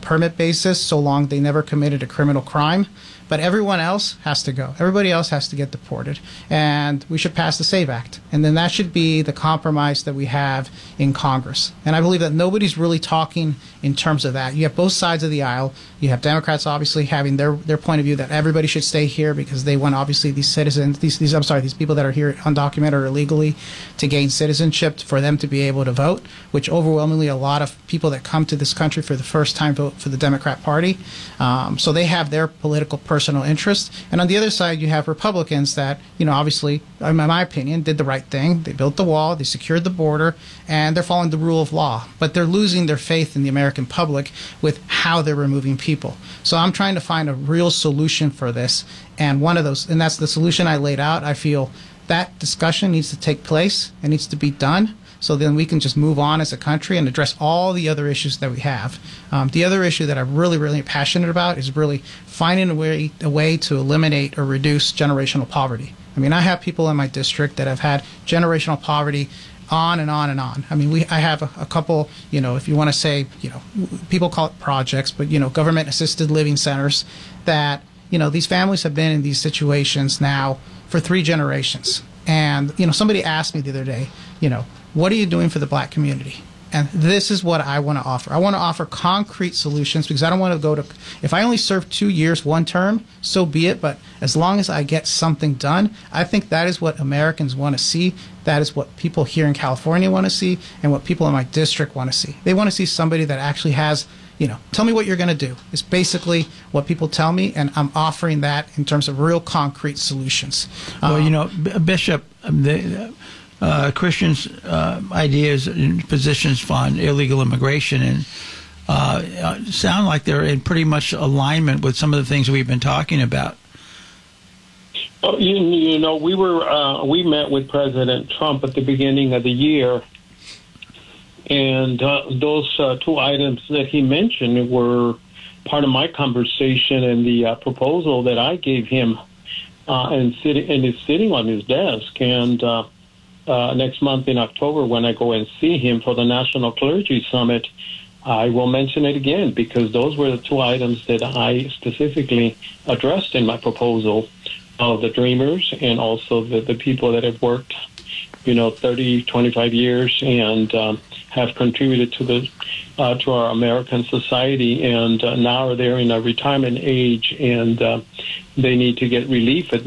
permit basis, so long they never committed a criminal crime. But everyone else has to go. Everybody else has to get deported. And we should pass the SAVE Act. And then that should be the compromise that we have in Congress. And I believe that nobody's really talking in terms of that. You have both sides of the aisle. You have Democrats obviously having their point of view that everybody should stay here because they want obviously these citizens, these people that are here undocumented or illegally to gain citizenship for them to be able to vote, which overwhelmingly a lot of people that come to this country for the first time vote for the Democrat Party. So they have their political personal interest. And on the other side, you have Republicans that, obviously, in my opinion, did the right thing. They built the wall, they secured the border, and they're following the rule of law. But they're losing their faith in the American public with how they're removing people. So I'm trying to find a real solution for this. And and that's the solution I laid out. I feel that discussion needs to take place. It needs to be done. So then we can just move on as a country and address all the other issues that we have. The other issue that I'm really, really passionate about is really finding a way to eliminate or reduce generational poverty. I mean, I have people in my district that have had generational poverty on and on and on. I mean, I have a couple, if you want to say, people call it projects, but, government-assisted living centers that, these families have been in these situations now for 3 generations. And, somebody asked me the other day, what are you doing for the black community? And this is what I want to offer. I want to offer concrete solutions because I don't want to if I only serve 2 years, 1 term, so be it. But as long as I get something done, I think that is what Americans want to see. That is what people here in California want to see and what people in my district want to see. They want to see somebody that actually has, tell me what you're going to do. It's basically what people tell me, and I'm offering that in terms of real concrete solutions. Well, Bishop, Christians' ideas and positions on illegal immigration and sound like they're in pretty much alignment with some of the things we've been talking about. Well, we met with President Trump at the beginning of the year, and those 2 items that he mentioned were part of my conversation and the proposal that I gave him, and is sitting on his desk. And next month in October, when I go and see him for the National Clergy Summit, I will mention it again because those were the 2 items that I specifically addressed in my proposal of the Dreamers and also the people that have worked, 30, 25 years and have contributed to our American society and now they're in a retirement age and they need to get relief But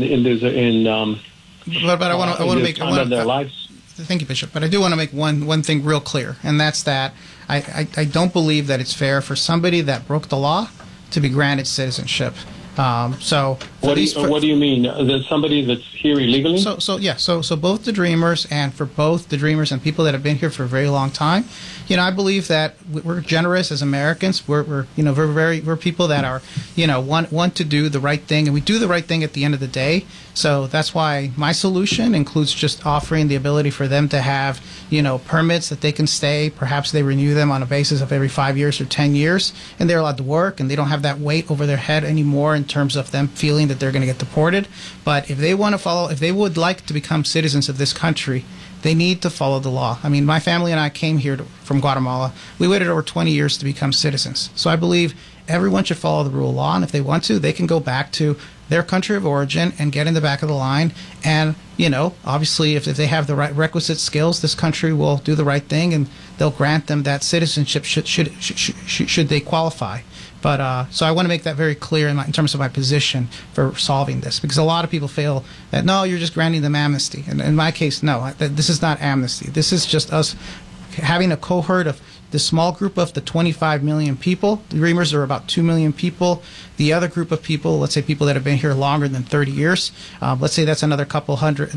I want to make their lives. Thank you, Bishop. But I do want to make one thing real clear, and that's that I don't believe that it's fair for somebody that broke the law to be granted citizenship. What do you mean? There's somebody that's here illegally? So both the Dreamers and for both the Dreamers and people that have been here for a very long time, I believe that we're generous as Americans. We're people that are, want to do the right thing, and we do the right thing at the end of the day. So that's why my solution includes just offering the ability for them to have, permits that they can stay. Perhaps they renew them on a basis of every 5 years or 10 years, and they're allowed to work, and they don't have that weight over their head anymore in terms of them feeling that they're going to get deported. But if they would like to become citizens of this country, they need to follow the law. I mean, my family and I came here from Guatemala. We waited over 20 years to become citizens. So I believe everyone should follow the rule of law, and if they want to, they can go back to their country of origin and get in the back of the line. And, obviously, if they have the right requisite skills, this country will do the right thing, and they'll grant them that citizenship should they qualify. But so I want to make that very clear in terms of my position for solving this, because a lot of people feel that, no, you're just granting them amnesty. And in my case, no, this is not amnesty. This is just us having a cohort of the small group of the 25 million people. The Dreamers are about 2 million people. The other group of people, let's say people that have been here longer than 30 years, let's say that's another couple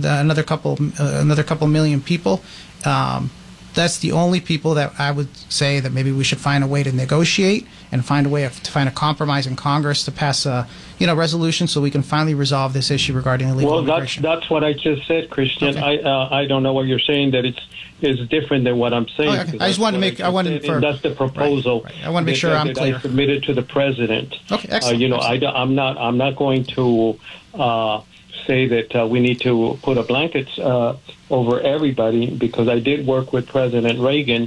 million people. That's the only people that I would say that maybe we should find a way to negotiate and find a way to find a compromise in Congress to pass a resolution so we can finally resolve this issue regarding illegal immigration. That's what I just said, Christian. Okay. I don't know what you're saying that it's different than what I'm saying. Okay. I just wanted to make that's the proposal. Right. I want to make sure I'm clear. I submitted to the president. Okay, excellent. Excellent. I'm not going to say that we need to put a blanket over everybody, because I did work with President Reagan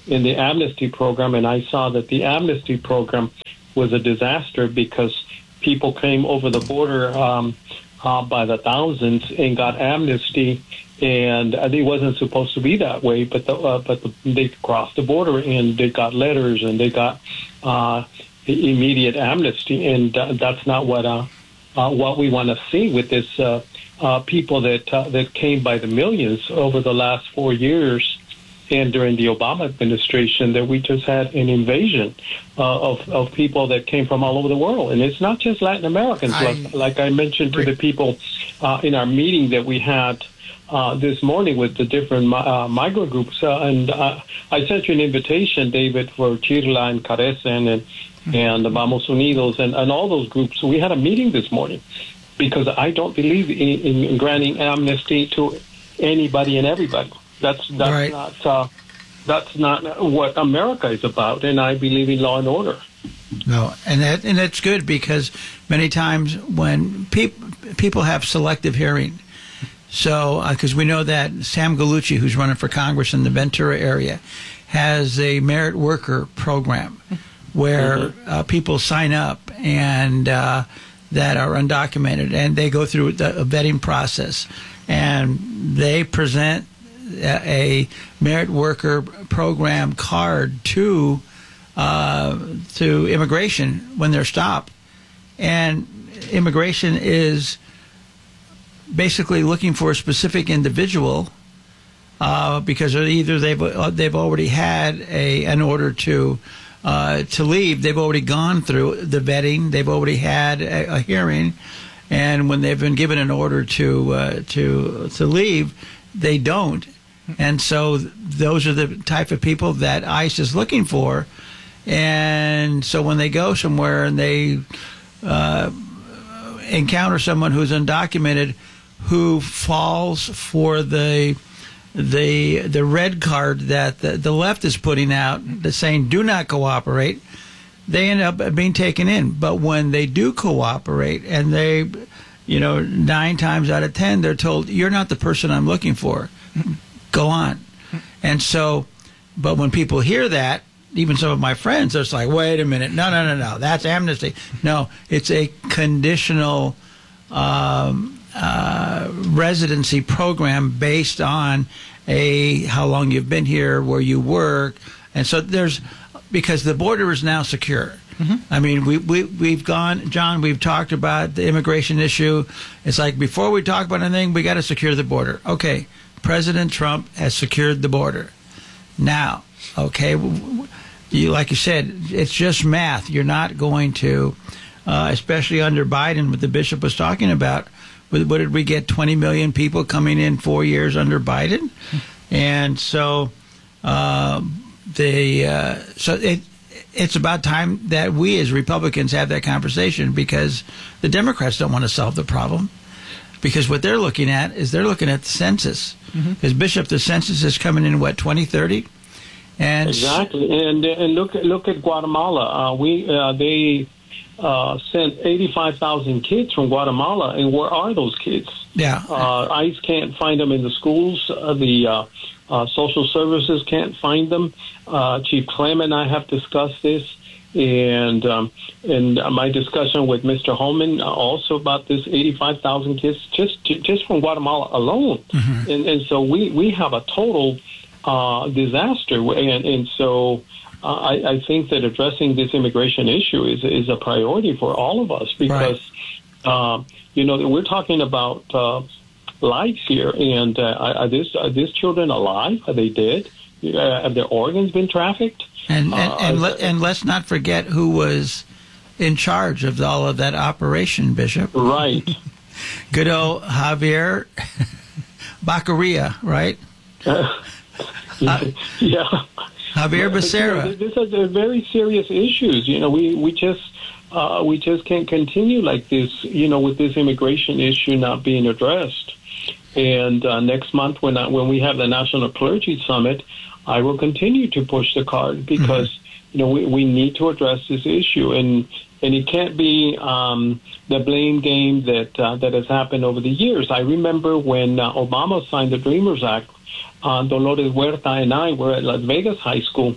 in the amnesty program, and I saw that the amnesty program was a disaster because people came over the border by the thousands and got amnesty, and it wasn't supposed to be that way. But they crossed the border and they got letters and they got immediate amnesty, and that's not what we want to see with this people that came by the millions over the last 4 years. And during the Obama administration, that we just had an invasion of people that came from all over the world. And it's not just Latin Americans. Like I mentioned to the people in our meeting that we had this morning with the different migrant groups. And I sent you an invitation, David, for Chirla and Carecen and Vamos Unidos and all those groups. We had a meeting this morning because I don't believe in granting amnesty to anybody and everybody. That's right. That's not what America is about, and I believe in law and order. No, and that's good because many times when people have selective hearing, so because we know that Sam Gallucci, who's running for Congress in the Ventura area, has a merit worker program where people sign up and that are undocumented, and they go through a vetting process, and they present a merit worker program card to immigration when they're stopped, and immigration is basically looking for a specific individual because either they've already had an order to leave, they've already gone through the vetting, they've already had a hearing, and when they've been given an order to leave, they don't. And so those are the type of people that ICE is looking for. And so when they go somewhere and they encounter someone who's undocumented who falls for the red card that the left is putting out, that's saying do not cooperate, they end up being taken in. But when they do cooperate, and they, 9 times out of 10, they're told, you're not the person I'm looking for. Go on. And so, but when people hear that, even some of my friends, it's like, wait a minute, no, that's amnesty. No, it's a conditional residency program based on how long you've been here, where you work. And so because the border is now secure. I mean, we've gone, John, we've talked about the immigration issue. It's like, before we talk about anything, we got to secure the border. Okay. President Trump has secured the border. Now, okay, like you said, it's just math. You're not going to, especially under Biden, what the bishop was talking about. What did we get? 20 million people coming in 4 years under Biden, and so it's about time that we as Republicans have that conversation, because the Democrats don't want to solve the problem. Because what they're looking at is the census. Because Bishop, the census is coming in 2030, and exactly. And look at Guatemala. They sent 85,000 kids from Guatemala, and where are those kids? Yeah, ICE can't find them in the schools. The social services can't find them. Chief Clem and I have discussed this. And my discussion with Mr. Holman also about this 85,000 kids just from Guatemala alone. And so we have a total disaster. And so I think that addressing this immigration issue is a priority for all of us, because, we're talking about lives here. And are these children alive? Are they dead? Have their organs been trafficked? And let's not forget who was in charge of all of that operation, Bishop. Right. Good old Javier Baccaria, right? Yeah. Javier Becerra. These are very serious issues. We just can't continue like this. With this immigration issue not being addressed. And next month, when we have the National Clergy Summit, I will continue to push the card, because we need to address this issue, and it can't be the blame game that has happened over the years. I remember when Obama signed the Dreamers Act. Dolores Huerta and I were at Las Vegas High School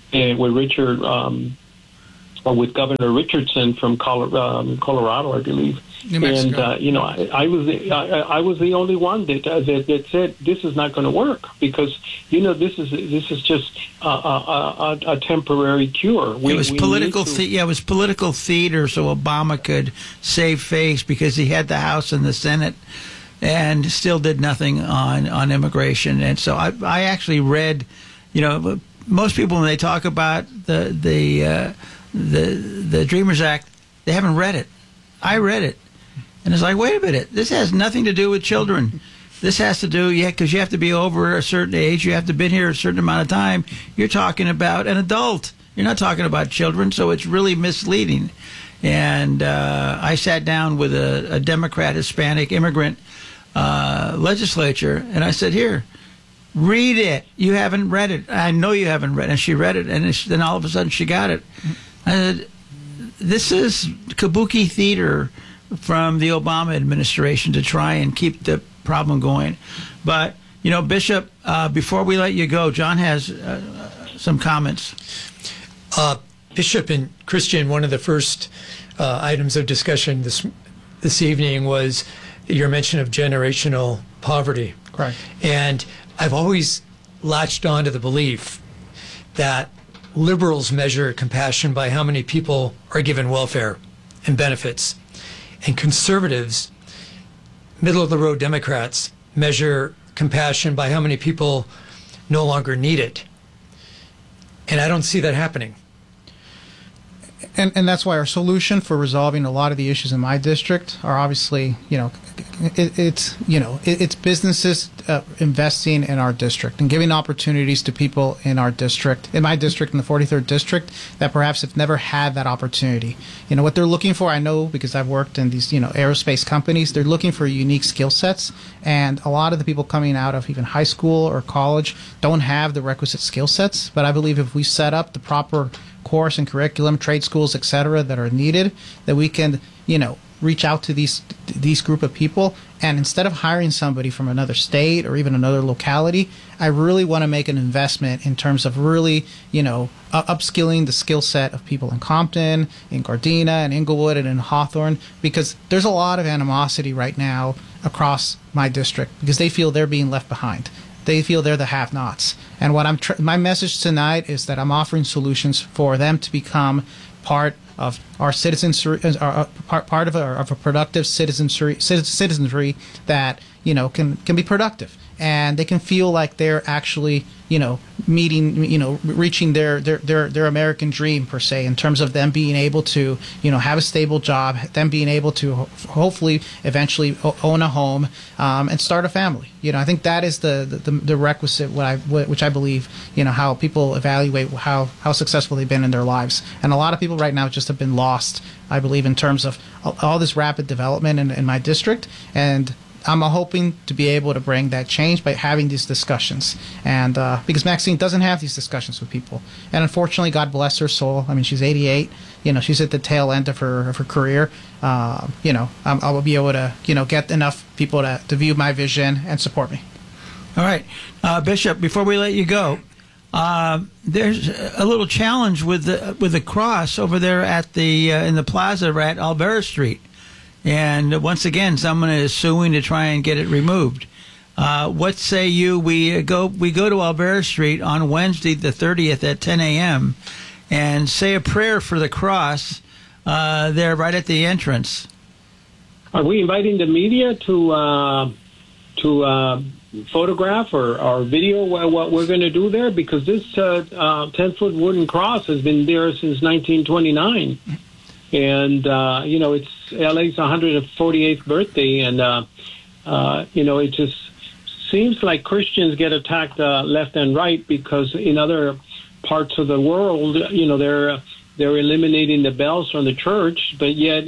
with Governor Richardson from Colorado, I believe. New Mexico. And I was the only one that said this is not going to work because this is just a temporary cure. It was political. It was political theater, so Obama could save face because he had the House and the Senate, and still did nothing on immigration. And so I actually read, most people when they talk about the Dreamers Act, they haven't read it. I read it. And it's like, wait a minute, this has nothing to do with children. This has to do, because you have to be over a certain age, you have to have been here a certain amount of time. You're talking about an adult. You're not talking about children, so it's really misleading. And I sat down with a Democrat, Hispanic immigrant legislature, and I said, here, read it. You haven't read it. I know you haven't read it. And she read it, and then all of a sudden she got it. I said, this is kabuki theater from the Obama administration to try and keep the problem going. But, Bishop, before we let you go, John has some comments. Bishop and Christian, one of the first items of discussion this evening was your mention of generational poverty. Correct. And I've always latched on to the belief that liberals measure compassion by how many people are given welfare and benefits. And conservatives, middle-of-the-road Democrats, measure compassion by how many people no longer need it. And I don't see that happening. And that's why our solution for resolving a lot of the issues in my district are obviously, it's businesses investing in our district and giving opportunities to people in our district, in my district, in the 43rd district, that perhaps have never had that opportunity. What they're looking for, I know because I've worked in these, aerospace companies, they're looking for unique skill sets, and a lot of the people coming out of even high school or college don't have the requisite skill sets. But I believe if we set up the proper course and curriculum, trade schools, etc., that are needed, that we can, reach out to these group of people, and instead of hiring somebody from another state or even another locality, I really want to make an investment in terms of really, upskilling the skill set of people in Compton, in Gardena, and Inglewood, and in Hawthorne, because there's a lot of animosity right now across my district because they feel they're being left behind. They feel they're the have-nots. And what my message tonight is that I'm offering solutions for them to become part of our citizenry, part of a productive citizenry that can be productive, and they can feel like they're actually reaching their American dream per se, in terms of them being able to have a stable job, them being able to hopefully eventually own a home and start a family. I think that is the requisite which I believe how people evaluate how successful they've been in their lives. And a lot of people right now just have been lost, I believe, in terms of all this rapid development in my district, and I'm hoping to be able to bring that change by having these discussions, and because Maxine doesn't have these discussions with people, and unfortunately, God bless her soul. I mean, she's 88. She's at the tail end of her career. I'll be able to get enough people to view my vision and support me. All right, Bishop. Before we let you go, there's a little challenge with the cross over there at the in the plaza at Alvera Street. And once again, someone is suing to try and get it removed. What say you? We go to Alvera Street on Wednesday, the 30th, at 10 a.m. and say a prayer for the cross there, right at the entrance. Are we inviting the media to photograph or video what we're going to do there? Because this 10-foot wooden cross has been there since 1929. And, it's LA's 148th birthday, and, it just seems like Christians get attacked left and right, because in other parts of the world, they're eliminating the bells from the church, but yet,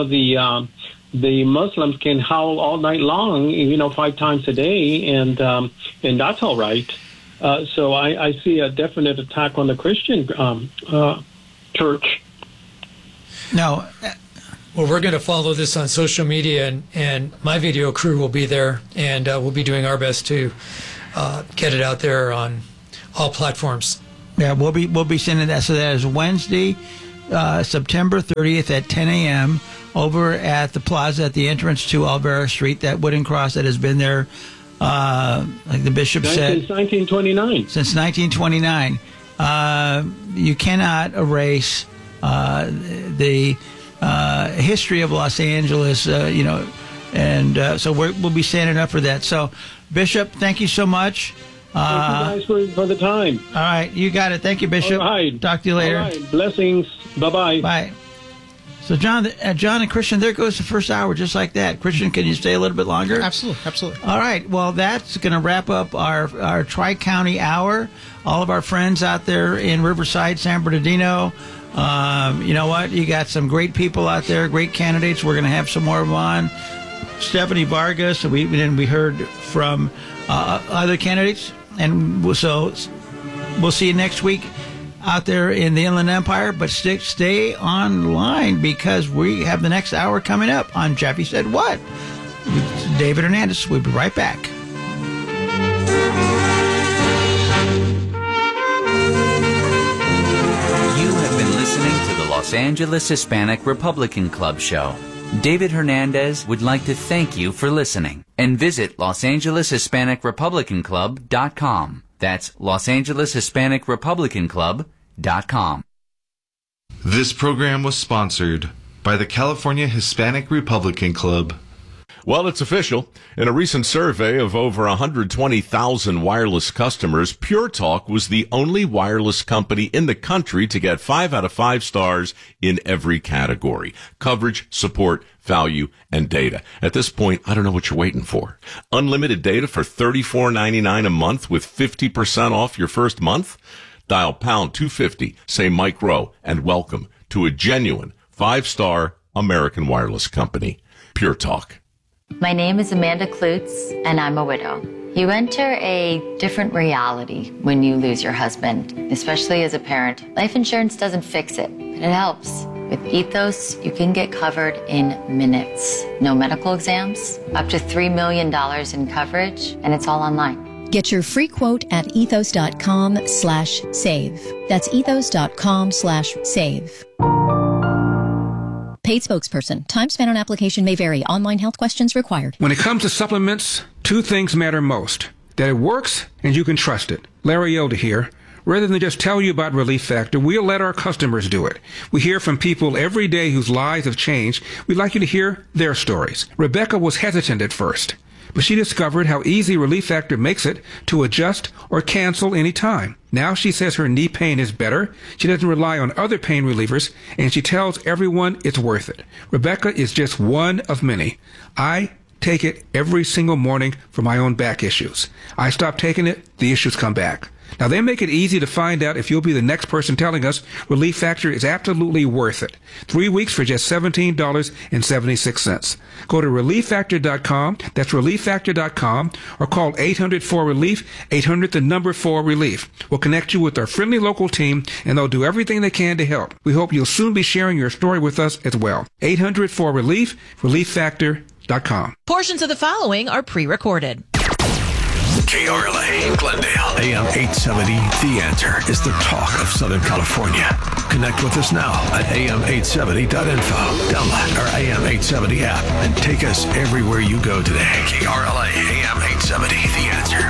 the Muslims can howl all night long, 5 times a day, and that's all right. So I see a definite attack on the Christian church. No. Well, we're going to follow this on social media, and my video crew will be there, and we'll be doing our best to get it out there on all platforms. Yeah, we'll be sending that. So that is Wednesday, September 30th at 10 a.m. over at the plaza at the entrance to Alvera Street, that wooden cross that has been there, like the bishop said, since 1929. Since 1929. You cannot erase the history of Los Angeles, and so we'll be standing up for that. So, Bishop, thank you so much. Thank you guys for the time. All right, you got it. Thank you, Bishop. All right. Talk to you later. All right. Blessings. Bye-bye. Bye. So, John and Christian, there goes the first hour, just like that. Christian, can you stay a little bit longer? Absolutely. All right. Well, that's going to wrap up our Tri-County Hour. All of our friends out there in Riverside, San Bernardino, you know what? You got some great people out there, great candidates. We're going to have some more of them on. Stephanie Vargas, we heard from other candidates. And so we'll see you next week out there in the Inland Empire. But stay online, because we have the next hour coming up on Jeffy Said What with David Hernandez. We'll be right back. You have been listening to the Los Angeles Hispanic Republican Club show. David Hernandez would like to thank you for listening, and visit LosAngelesHispanicRepublicanClub.com. That's LosAngelesHispanicRepublicanClub.com. This program was sponsored by the California Hispanic Republican Club. Well, it's official. In a recent survey of over 120,000 wireless customers, Pure Talk was the only wireless company in the country to get 5 out of 5 stars in every category: coverage, support, value, and data. At this point, I don't know what you're waiting for. Unlimited data for $34.99 a month with 50% off your first month? Dial pound 250, say Mike Rowe, and welcome to a genuine 5-star American wireless company. Pure Talk. My name is Amanda Klutz, and I'm a widow. You enter a different reality when you lose your husband, especially as a parent. Life insurance doesn't fix it, but it helps. With Ethos, you can get covered in minutes. No medical exams, up to $3 million in coverage, and it's all online. Get your free quote at ethos.com/save. That's ethos.com/save. Paid spokesperson. Time spent on application may vary. Online health questions required. When it comes to supplements, 2 things matter most: that it works and you can trust it. Larry Elder here. Rather than just tell you about Relief Factor, we'll let our customers do it. We hear from people every day whose lives have changed. We'd like you to hear their stories. Rebecca was hesitant at first, but she discovered how easy Relief Factor makes it to adjust or cancel any time. Now she says her knee pain is better, she doesn't rely on other pain relievers, and she tells everyone it's worth it. Rebecca is just one of many. I take it every single morning for my own back issues. I stop taking it, the issues come back. Now, they make it easy to find out if you'll be the next person telling us Relief Factor is absolutely worth it. 3 weeks for just $17.76. Go to ReliefFactor.com, that's ReliefFactor.com, or call 800-4RELIEF, 800-4RELIEF. We'll connect you with our friendly local team, and they'll do everything they can to help. We hope you'll soon be sharing your story with us as well. 800-4RELIEF, ReliefFactor.com. Portions of the following are pre-recorded. KRLA, Glendale, AM 870. The Answer is the talk of Southern California. Connect with us now at am870.info. Download our AM 870 app and take us everywhere you go today. KRLA, AM 870. The Answer.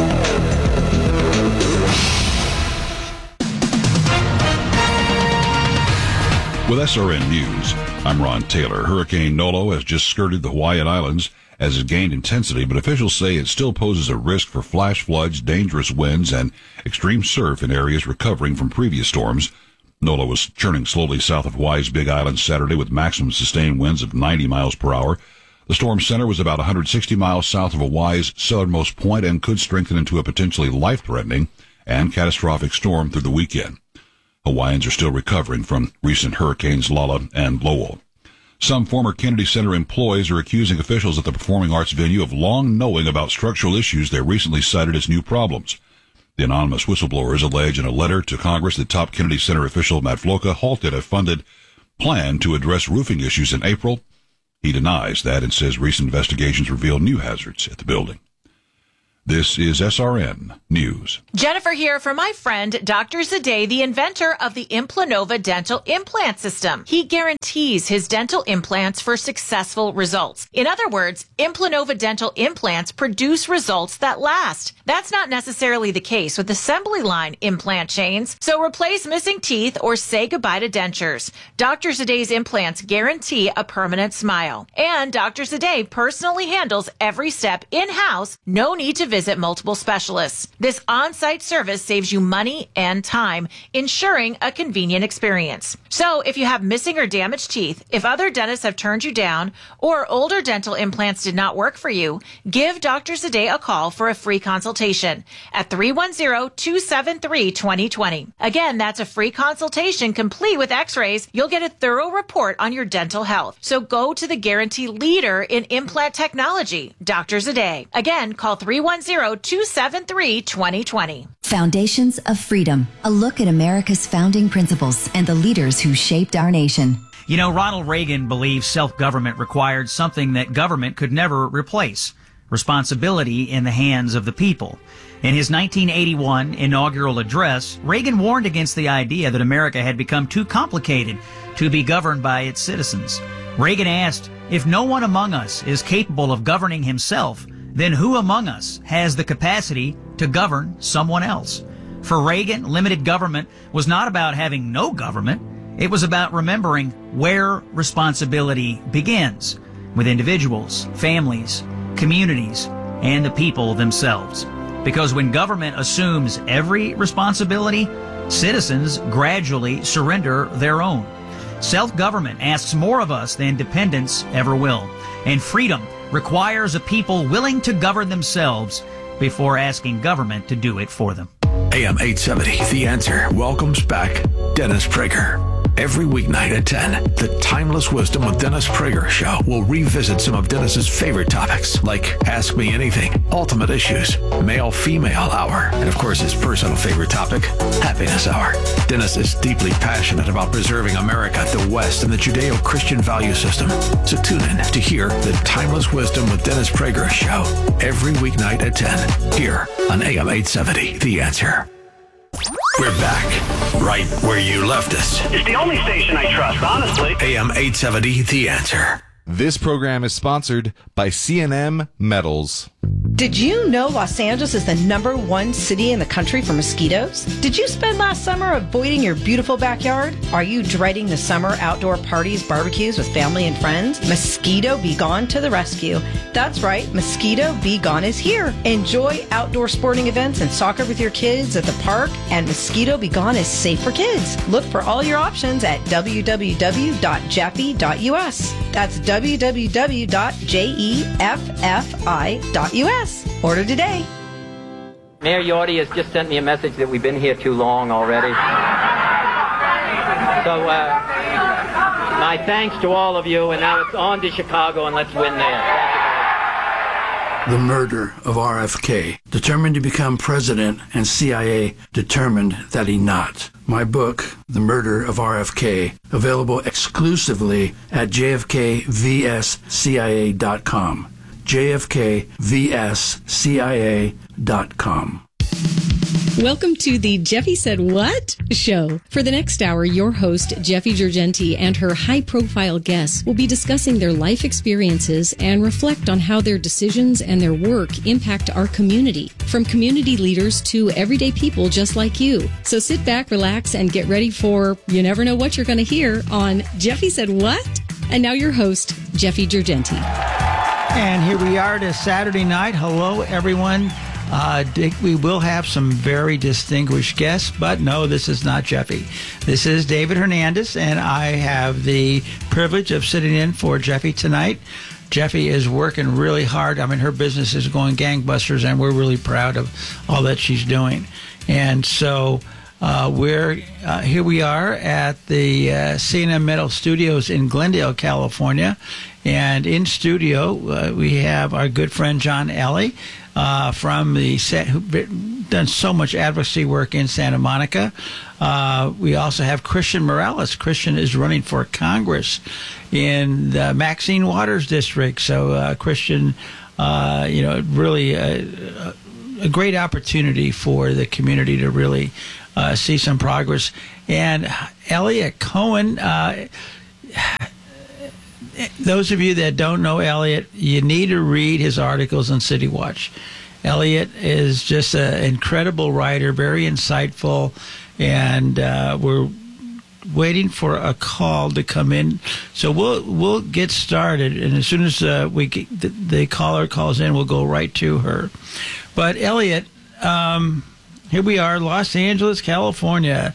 With SRN News, I'm Ron Taylor. Hurricane Nolo has just skirted the Hawaiian Islands as it gained intensity, but officials say it still poses a risk for flash floods, dangerous winds, and extreme surf in areas recovering from previous storms. Nolo was churning slowly south of Hawaii's Big Island Saturday with maximum sustained winds of 90 miles per hour. The storm center was about 160 miles south of Hawaii's southernmost point and could strengthen into a potentially life-threatening and catastrophic storm through the weekend. Hawaiians are still recovering from recent hurricanes Lala and Lowell. Some former Kennedy Center employees are accusing officials at the performing arts venue of long knowing about structural issues they recently cited as new problems. The anonymous whistleblowers allege in a letter to Congress that top Kennedy Center official Matt Floca halted a funded plan to address roofing issues in April. He denies that and says recent investigations reveal new hazards at the building. This is SRN News. Jennifer here for my friend, Dr. Zade, the inventor of the Implanova dental implant system. He guarantees his dental implants for successful results. In other words, Implanova dental implants produce results that last. That's not necessarily the case with assembly line implant chains, so replace missing teeth or say goodbye to dentures. Dr. Zade's implants guarantee a permanent smile. And Dr. Zade personally handles every step in-house, no need to visit multiple specialists. This on-site service saves you money and time, ensuring a convenient experience. So if you have missing or damaged teeth, if other dentists have turned you down, or older dental implants did not work for you, give Dr. Zade a call for a free consultation at 310-273-2020. Again, that's a free consultation complete with x-rays. You'll get a thorough report on your dental health. So go to the guarantee leader in implant technology, Dr. Zade. Again, call 310-273-2020. Foundations of Freedom, a look at America's founding principles and the leaders who shaped our nation. You know, Ronald Reagan believed self-government required something that government could never replace: responsibility in the hands of the people. In his 1981 inaugural address, Reagan warned against the idea that America had become too complicated to be governed by its citizens. Reagan asked, if no one among us is capable of governing himself, then who among us has the capacity to govern someone else? For Reagan, limited government was not about having no government. It was about remembering where responsibility begins, with individuals, families, communities, and the people themselves. Because when government assumes every responsibility, citizens gradually surrender their own. Self-government asks more of us than dependence ever will. And freedom requires a people willing to govern themselves before asking government to do it for them. AM 870, The Answer, welcomes back Dennis Prager. Every weeknight at 10, the Timeless Wisdom with Dennis Prager show will revisit some of Dennis's favorite topics, like Ask Me Anything, Ultimate Issues, Male-Female Hour, and of course his personal favorite topic, Happiness Hour. Dennis is deeply passionate about preserving America, the West, and the Judeo-Christian value system. So tune in to hear the Timeless Wisdom with Dennis Prager show every weeknight at 10, here on AM 870, The Answer. We're back, right where you left us. It's the only station I trust, honestly. AM 870, The Answer. This program is sponsored by C&M Metals. Did you know Los Angeles is the #1 city in the country for mosquitoes? Did you spend last summer avoiding your beautiful backyard? Are you dreading the summer outdoor parties, barbecues with family and friends? Mosquito Be Gone to the rescue. That's right, Mosquito Be Gone is here. Enjoy outdoor sporting events and soccer with your kids at the park, and Mosquito Be Gone is safe for kids. Look for all your options at www.jeffy.us. That's www.jeffi.us. Order today. Mayor Yorty has just sent me a message that we've been here too long already. So, my thanks to all of you, and now it's on to Chicago, and let's win there. The murder of RFK, determined to become president, and CIA determined that he not. My book, The Murder of RFK, available exclusively at jfkvscia.com. jfkvscia.com. Welcome to the Jeffy Said What show. For the next hour, your host, Jeffy Georgenti, and her high-profile guests will be discussing their life experiences and reflect on how their decisions and their work impact our community, from community leaders to everyday people just like you. So sit back, relax, and get ready for you never know what you're going to hear on Jeffy Said What? And now your host, Jeffy Georgenti. And here we are this Saturday night. Hello, everyone. We will have some very distinguished guests, but no, this is not Jeffy. This is David Hernandez, and I have the privilege of sitting in for Jeffy tonight. Jeffy is working really hard. I mean, her business is going gangbusters, and we're really proud of all that she's doing. And so here we are at the C&M Metal Studios in Glendale, California. And in studio, we have our good friend John Ellie from the set, who done so much advocacy work in Santa Monica. We also have Christian Morales. Christian is running for Congress in the Maxine Waters district. So Christian, really a great opportunity for the community to really see some progress. And Elliot Cohen, those of you that don't know Elliot, you need to read his articles on City Watch. Elliot is just an incredible writer, very insightful, and we're waiting for a call to come in. So we'll get started, and as soon as the caller calls in, we'll go right to her. But Elliot, here we are, Los Angeles, California.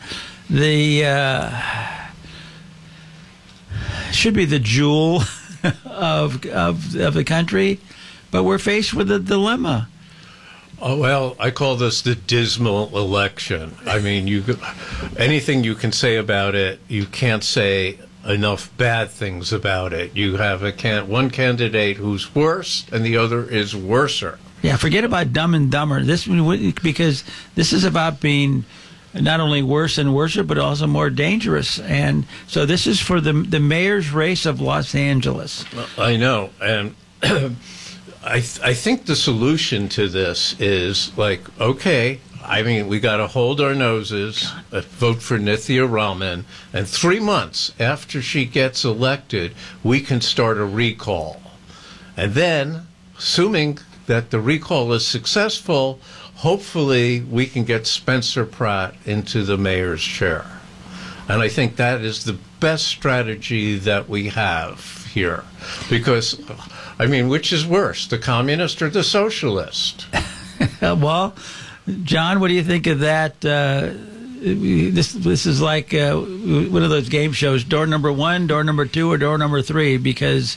Should be the jewel of the country, but we're faced with a dilemma. Oh, well, I call this the dismal election. I mean, anything you can say about it, you can't say enough bad things about it. You have one candidate who's worse, and the other is worser. Yeah, forget about Dumb and Dumber. Because this is about being not only worse and worse, but also more dangerous. And so this is for the mayor's race of Los Angeles. I know. And I think the solution to this is okay, I mean, we got to hold our noses, vote for Nithya Raman, and 3 months after she gets elected, we can start a recall. And then, assuming that the recall is successful, hopefully we can get Spencer Pratt into the mayor's chair. And I think that is the best strategy that we have here. Because, I mean, which is worse, the communist or the socialist? Well, John, what do you think of that? This is like one of those game shows, door number 1, door number 2, or door number 3, because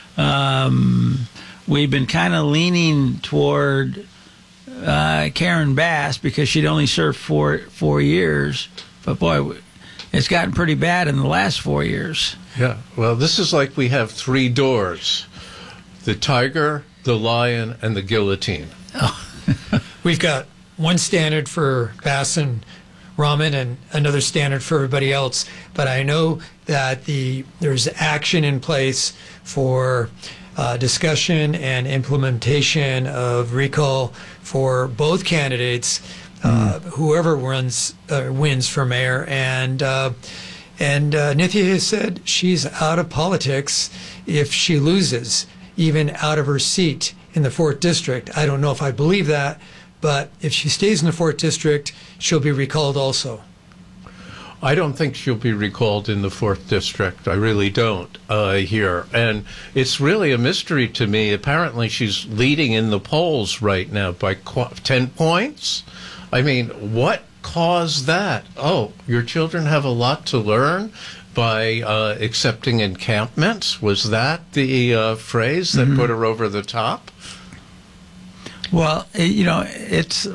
we've been kind of leaning toward Karen Bass because she'd only served 4 years. But, boy, it's gotten pretty bad in the last 4 years. Yeah, well, this is like we have 3 doors: the tiger, the lion, and the guillotine. Oh. We've got one standard for Bass and Raman and another standard for everybody else. But I know that there's action in place for discussion and implementation of recall for both candidates, whoever wins for mayor. And Nithya has said she's out of politics if she loses, even out of her seat in the 4th District. I don't know if I believe that, but if she stays in the 4th District, she'll be recalled also. I don't think she'll be recalled in the 4th District. I really don't here. And it's really a mystery to me. Apparently she's leading in the polls right now by 10 points. I mean, what caused that? Oh, your children have a lot to learn by accepting encampments? Was that the phrase that put her over the top? Well, it's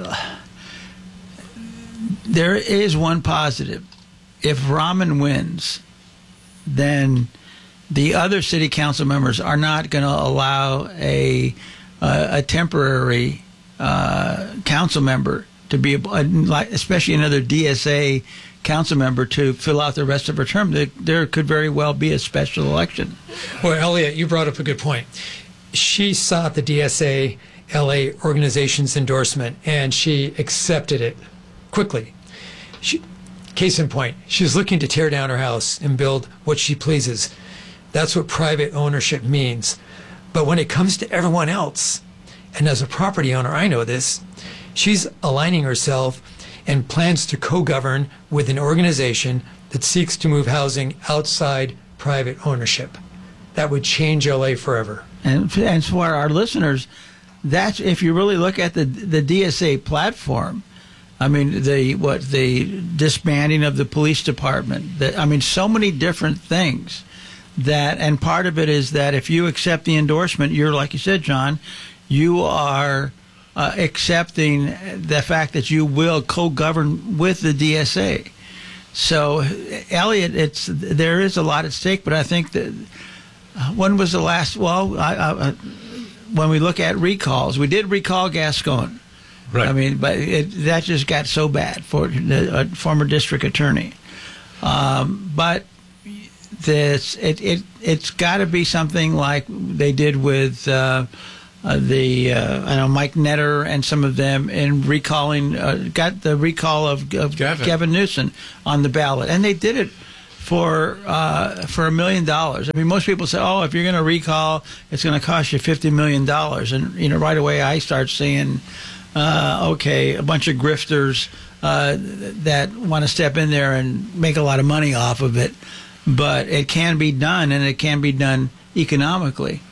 there is one positive. If Raman wins, then the other city council members are not going to allow a temporary council member to be, especially another DSA council member, to fill out the rest of her term. There could very well be a special election. Well, Elliot, you brought up a good point. She sought the DSA LA organization's endorsement, and she accepted it quickly. Case in point, she's looking to tear down her house and build what she pleases. That's what private ownership means. But when it comes to everyone else, and as a property owner, I know this, she's aligning herself and plans to co-govern with an organization that seeks to move housing outside private ownership. That would change LA forever. And for our listeners, that's, if you really look at the DSA platform, I mean, the disbanding of the police department, so many different things and part of it is that if you accept the endorsement, you're, like you said, John, you are accepting the fact that you will co-govern with the DSA. So, Elliot, there is a lot at stake, but I think that when was the last, when we look at recalls, we did recall Gascon. Right. I mean, but that just got so bad for the former district attorney. But it's got to be something like they did with I know Mike Netter and some of them in recalling, got the recall of Gavin Newsom on the ballot, and they did it for $1 million. I mean, most people say, "Oh, if you're going to recall, it's going to cost you $50 million," and right away I start seeing, okay, a bunch of grifters that want to step in there and make a lot of money off of it. But it can be done, and it can be done economically.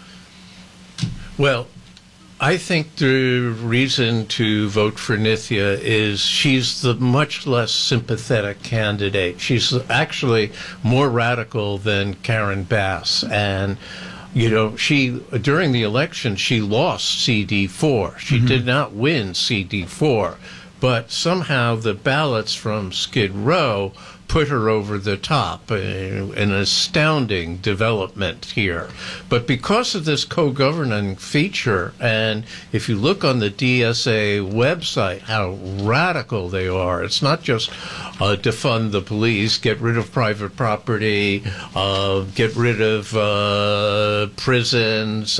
Well, I think the reason to vote for Nithya is she's the much less sympathetic candidate. She's actually more radical than Karen Bass. And, she, during the election, she lost CD4. She did not win CD4. But somehow the ballots from Skid Row put her over the top. An astounding development here. But because of this co-governing feature, and if you look on the DSA website, how radical they are, it's not just defund the police, get rid of private property, get rid of prisons,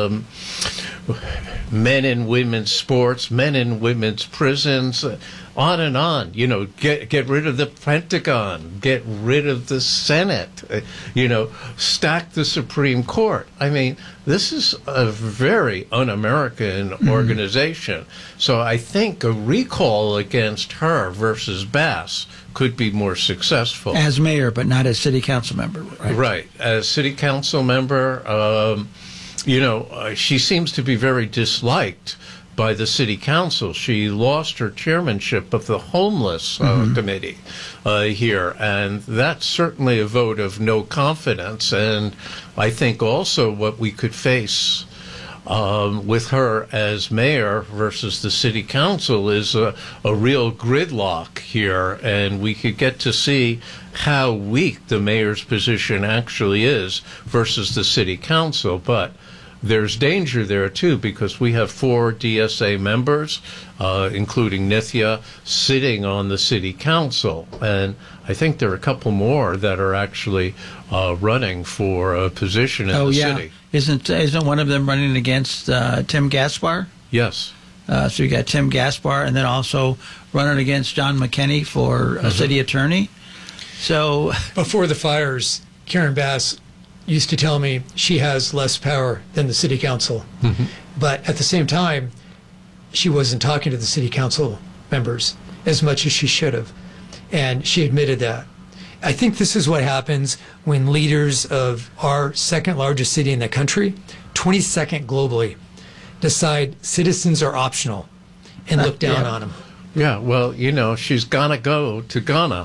men and women's sports, men and women's prisons, on and on. Get rid of the Pentagon, get rid of the Senate, stack the Supreme Court. I mean, this is a very un-American organization. So I think a recall against her versus Bass could be more successful. As mayor, but not as city council member. Right. As city council member, she seems to be very disliked by the city council. She lost her chairmanship of the homeless committee here, and that's certainly a vote of no confidence. And I think also what we could face with her as mayor versus the city council is a real gridlock here, and we could get to see how weak the mayor's position actually is versus the city council. But there's danger there, too, because we have 4 DSA members, including Nithya, sitting on the city council. And I think there are a couple more that are actually running for a position in the city. Isn't one of them running against Tim Gaspar? Yes. So you got Tim Gaspar, and then also running against John McKinney for city attorney. So before the fires, Karen Bass used to tell me she has less power than the city council. But at the same time, she wasn't talking to the city council members as much as she should have. And she admitted that. I think this is what happens when leaders of our second largest city in the country, 22nd globally, decide citizens are optional and look down on them. Yeah, well, she's gonna go to Ghana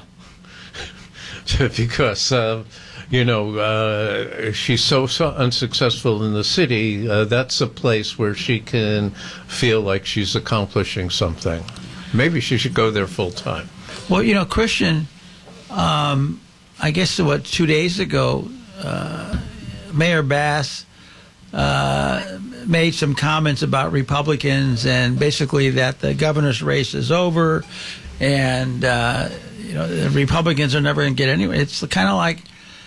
because she's so unsuccessful in the city. That's a place where she can feel like she's accomplishing something. Maybe she should go there full time. Well, Christian, I guess 2 days ago, Mayor Bass made some comments about Republicans and basically that the governor's race is over, and the Republicans are never going to get anywhere. It's kind of like,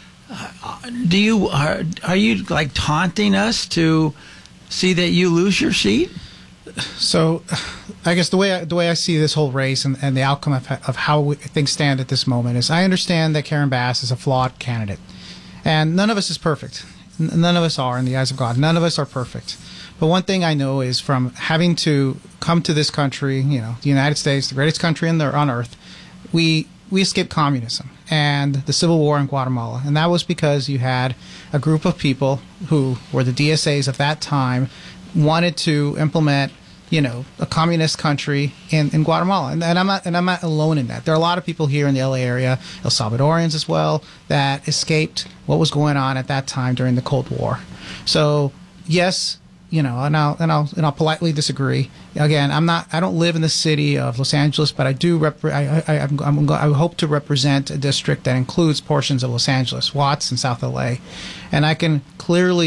are you like taunting us to see that you lose your seat? So, I guess the way I see this whole race and the outcome of how things stand at this moment is, I understand that Karen Bass is a flawed candidate, and none of us is perfect. None of us are in the eyes of God. None of us are perfect. But one thing I know is from having to come to this country, the United States, the greatest country on earth, we escaped communism and the civil war in Guatemala. And that was because you had a group of people who were the DSAs of that time, wanted to implement, a communist country in Guatemala. And I'm not alone in that. There are a lot of people here in the LA area, El Salvadorians as well, that escaped what was going on at that time during the Cold War. So, yes, and I'll politely disagree. Again, I don't live in the city of Los Angeles, but I do I hope to represent a district that includes portions of Los Angeles, Watts and South LA, and I can clearly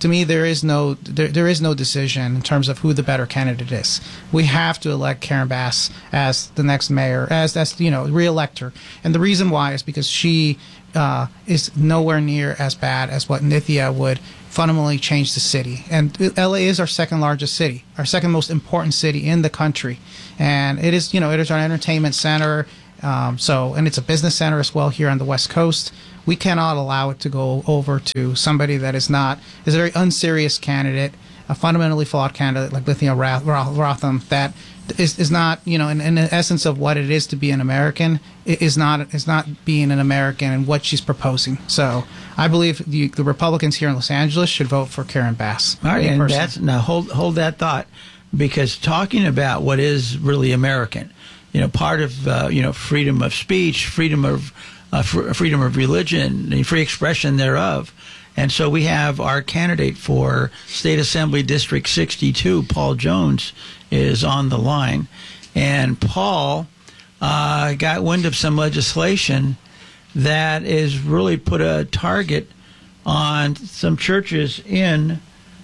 to me, there is no decision in terms of who the better candidate is. We have to elect Karen Bass as the next mayor, as re-elect her. And the reason why is because she is nowhere near as bad as what Nithya would fundamentally change the city. And LA is our second largest city, our second most important city in the country. And it is, it is our entertainment center. And it's a business center as well here on the West Coast. We cannot allow it to go over to somebody that is a very unserious candidate, a fundamentally flawed candidate like Nithya Rotham that is not, in the essence of what it is to be an American, is not being an American and what she's proposing. So I believe the Republicans here in Los Angeles should vote for Karen Bass. All right, and now hold that thought, because talking about what is really American, part of freedom of speech, freedom of religion, and free expression thereof. And so we have our candidate for State Assembly District 62, Paul Jones, is on the line. And Paul got wind of some legislation that is really put a target on some churches in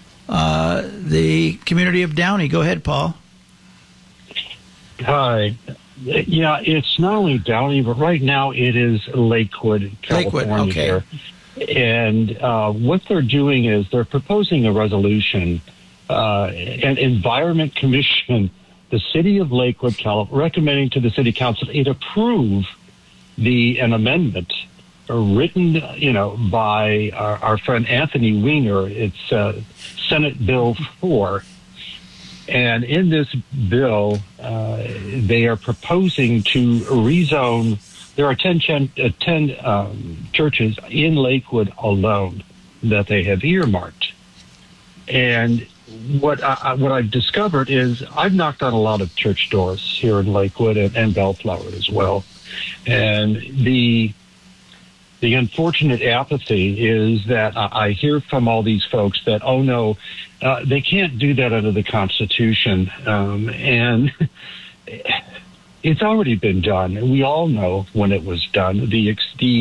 the community of Downey. Go ahead, Paul. Hi. Yeah, it's not only Downey, but right now it is Lakewood, California. Lakewood, okay. Here. And what they're doing is they're proposing a resolution, an environment commission, the city of Lakewood, recommending to the city council it approve an amendment written, by our friend Anthony Weiner. It's Senate Bill 4. And in this bill, they are proposing to rezone. There are 10 churches in Lakewood alone that they have earmarked. And what I've discovered is I've knocked on a lot of church doors here in Lakewood and Bellflower as well. And the unfortunate apathy is that I hear from all these folks that, oh no, they can't do that under the Constitution. And it's already been done. We all know when it was done. The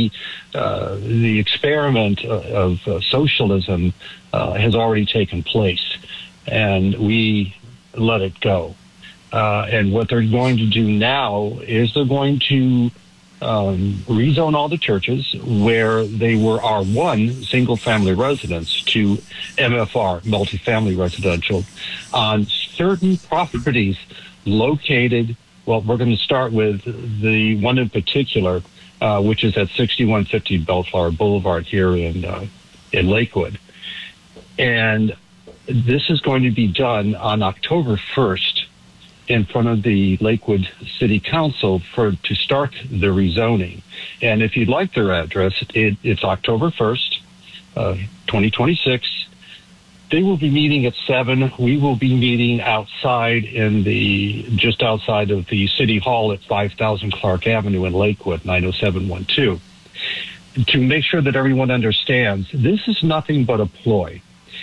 experiment of socialism has already taken place, and we let it go. And what they're going to do now is they're going to rezone all the churches where they were R1 single-family residence to MFR, multifamily residential, on certain properties located. Well, we're going to start with the one in particular, which is at 6150 Bellflower Boulevard here in Lakewood. And this is going to be done on October 1st in front of the Lakewood City Council to start the rezoning. And if you'd like their address, it's October 1st, 2026. They will be meeting at 7. We will be meeting outside just outside of the City Hall at 5000 Clark Avenue in Lakewood, 90712. To make sure that everyone understands, this is nothing but a ploy.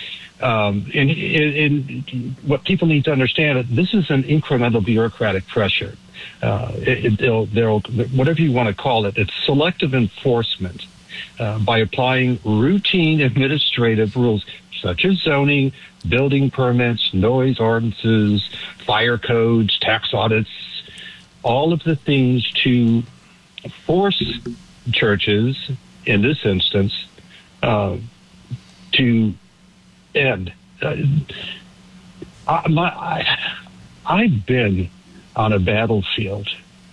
And what people need to understand, this is an incremental bureaucratic pressure. They'll whatever you want to call it, it's selective enforcement by applying routine administrative rules such as zoning, building permits, noise ordinances, fire codes, tax audits, all of the things to force churches, in this instance, to end. I've been on a battlefield,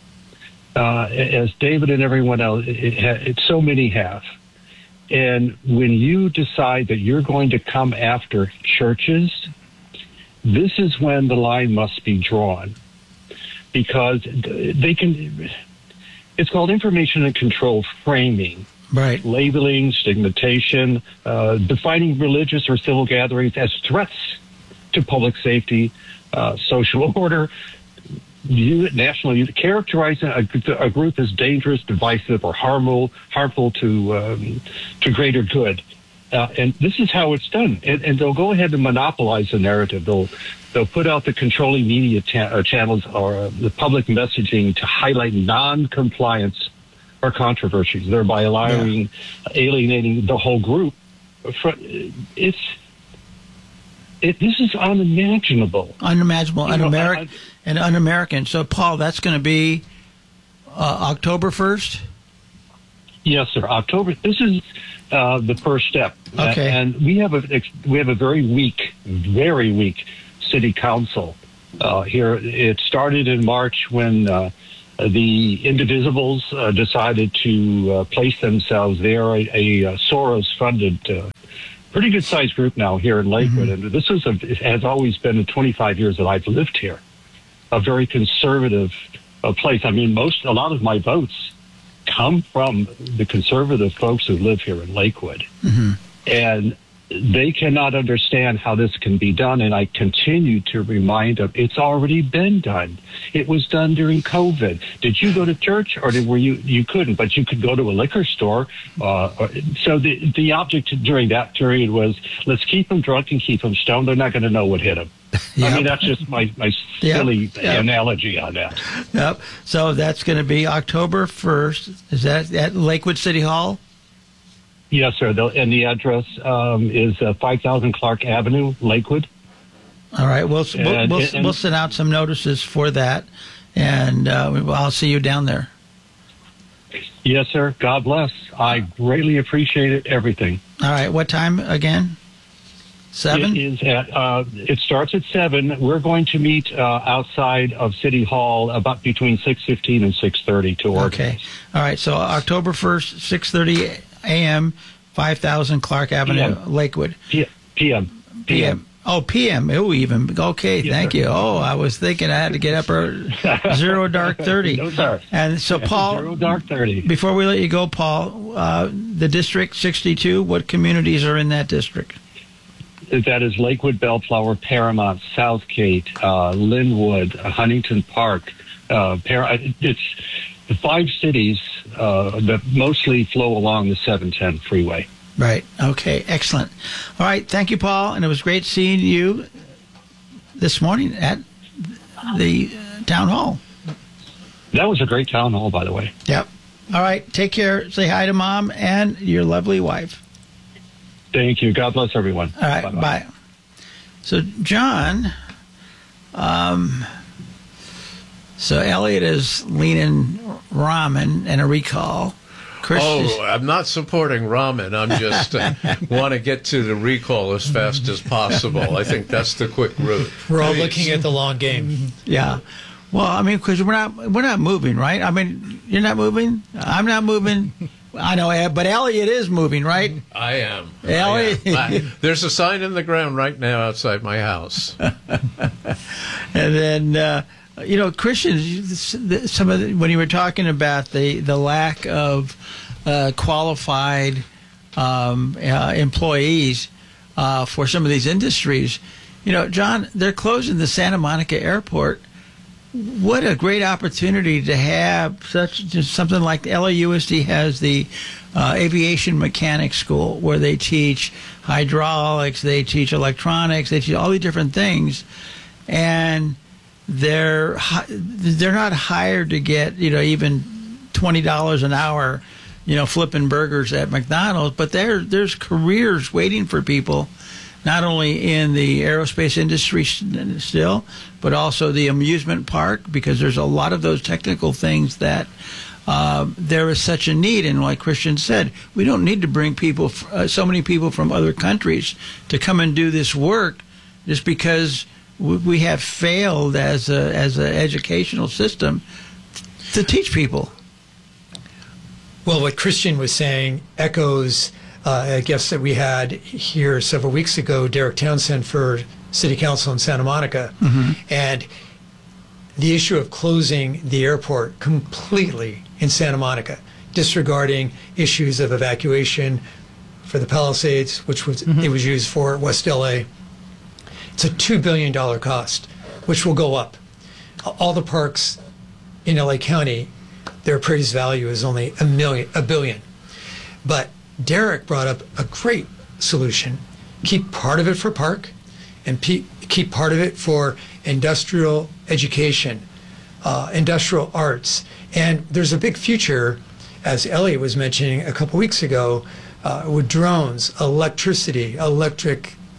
as David and everyone else, so many have. And when you decide that you're going to come after churches, this is when the line must be drawn, because it's called information and control framing. Right. Labeling, stigmatization, defining religious or civil gatherings as threats to public safety, social order, national unity, characterizing a group as dangerous, divisive, or harmful to greater good. And this is how it's done. And they'll go ahead and monopolize the narrative. They'll put out the controlling media channels or the public messaging to highlight non-compliance or controversies, thereby alienating the whole group. This is unimaginable. Unimaginable, and un-American. So, Paul, that's going to be October 1st? Yes, sir. October. This is the first step. Okay. And we have a very weak city council here. It started in March when the Indivisibles decided to place themselves there. A Soros-funded, pretty good-sized group now here in Lakewood, and this has always been in 25 years that I've lived here, a very conservative place. I mean, a lot of my votes come from the conservative folks who live here in Lakewood. And they cannot understand how this can be done. And I continue to remind them, it's already been done. It was done during COVID. Did you go to church, or you couldn't, but you could go to a liquor store. So the object during that period was, let's keep them drunk and keep them stoned. They're not going to know what hit them. I mean, that's just my silly analogy on that. Yep. So that's going to be October 1st. Is that at Lakewood City Hall? Yes, sir. And the address is 5000 Clark Avenue, Lakewood. All right. We'll send out some notices for that, and I'll see you down there. Yes, sir. God bless. I greatly appreciate it. Everything. All right. What time again? 7? It starts at 7. We're going to meet outside of City Hall about between 6:15 and 6:30 to organize. Okay. All right. So October 1st, 6:30 a.m., 5000 Clark Avenue, PM. Lakewood. PM. Oh, PM. Oh, even. Okay, yes, thank you. Oh, I was thinking I had to get up zero dark 30. No, sir. And so, Paul, zero dark 30. Before we let you go, Paul, the District 62, what communities are in that district? That is Lakewood, Bellflower, Paramount, Southgate, Linwood, Huntington Park. It's 5 cities that mostly flow along the 710 freeway. Right. Okay. Excellent. All right. Thank you, Paul. And it was great seeing you this morning at the town hall. That was a great town hall, by the way. Yep. All right. Take care. Say hi to Mom and your lovely wife. Thank you. God bless everyone. All right. Bye-bye. Bye. So, John, so Elliot is leaning ramen and a recall. I'm not supporting ramen. I'm just want to get to the recall as fast as possible. I think that's the quick route. We're all looking at the long game. Yeah. Well, I mean, because we're not moving, right? I mean, you're not moving. I'm not moving. I know, but Elliot is moving, right? I am. Elliot. There's a sign in the ground right now outside my house. And then. Christians, when you were talking about the lack of qualified employees for some of these industries, John, they're closing the Santa Monica airport. What a great opportunity to have something like the LAUSD has the aviation mechanics school, where they teach hydraulics, they teach electronics, they teach all these different things, and they're not hired to get even $20 an hour, flipping burgers at McDonald's, but there's careers waiting for people, not only in the aerospace industry still, but also the amusement park, because there's a lot of those technical things that there is such a need. And like Christian said, we don't need to bring so many people from other countries to come and do this work just because we have failed as an educational system to teach people. Well, what Christian was saying echoes a guest that we had here several weeks ago, Derek Townsend for City Council in Santa Monica. Mm-hmm. And the issue of closing the airport completely in Santa Monica, disregarding issues of evacuation for the Palisades, which was it was used for West LA. It's a $2 billion cost, which will go up. All the parks in LA County, their appraised value is only $1 billion. But Derek brought up a great solution. Keep part of it for park and keep part of it for industrial education, industrial arts. And there's a big future, as Elliot was mentioning a couple weeks ago, with drones, electricity, electric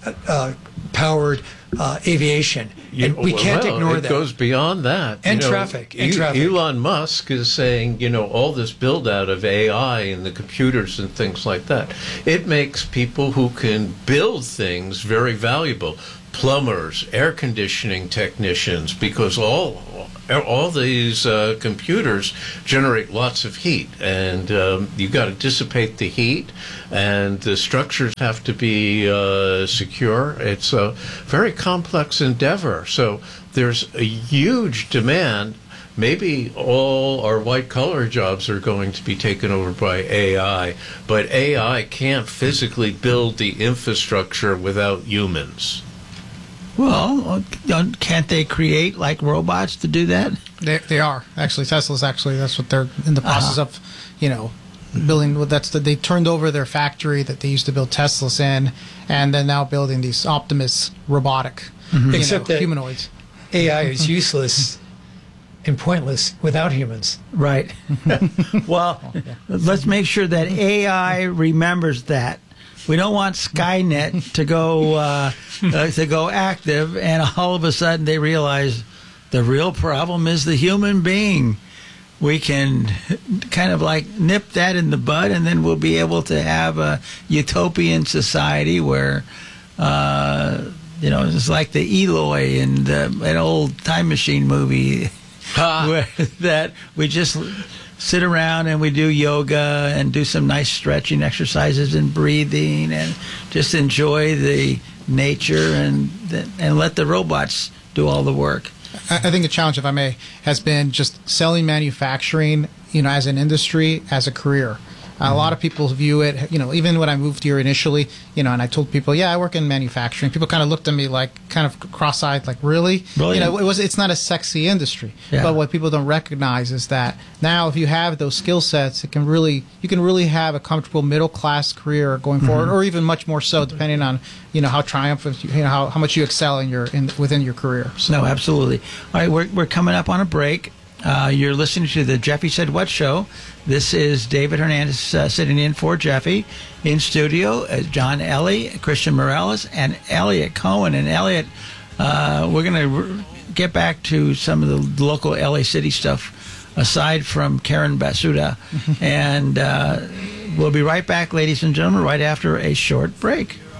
powered aviation. And we can't ignore that. It goes beyond that. And traffic. Elon Musk is saying, all this build out of AI and the computers and things like that, it makes people who can build things very valuable. Plumbers, air conditioning technicians, because all these computers generate lots of heat, and you got to dissipate the heat, and the structures have to be secure. It's a very complex endeavor. So there's a huge demand. Maybe all our white-collar jobs are going to be taken over by AI, but AI can't physically build the infrastructure without humans. Well, can't they create like robots to do that? They are actually. Tesla's actually, that's what they're in the process of, building. They turned over their factory that they used to build Teslas in, and they're now building these Optimus robotic, except that humanoids. AI is useless and pointless without humans. Right. Well, let's make sure that AI remembers that. We don't want Skynet to go active, and all of a sudden they realize the real problem is the human being. We can kind of like nip that in the bud, and then we'll be able to have a utopian society where, it's like the Eloi in an old Time Machine movie, where that we just sit around and we do yoga and do some nice stretching exercises and breathing and just enjoy the nature and let the robots do all the work. I think the challenge, if I may, has been just selling manufacturing, as an industry, as a career. A lot of people view it, even when I moved here initially, and I told people, I work in manufacturing. People kind of looked at me like kind of cross-eyed, like, really? Brilliant. It's not a sexy industry. Yeah. But what people don't recognize is that now if you have those skill sets, you can really have a comfortable middle-class career going forward, or even much more so, depending on, how triumphant, how much you excel within your career. So. No, absolutely. All right, we're coming up on a break. You're listening to the Jeffy Said What show. This is David Hernandez sitting in for Jeffy. In studio, John Ellie, Christian Morales, and Elliot Cohen. And Elliot, we're going to get back to some of the local LA City stuff aside from Karen Basuda. And we'll be right back, ladies and gentlemen, right after a short break.